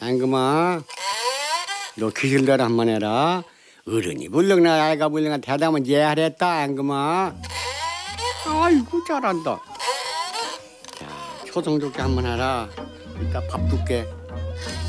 앵금아, 너 귀신들 한번 해라. 어른이 불렁나 아이가 불렁나 대답은 예하랬다 앵금아. 아이고 잘한다. 자, 초성 좋게 한번 해라. 이따 밥 줄게.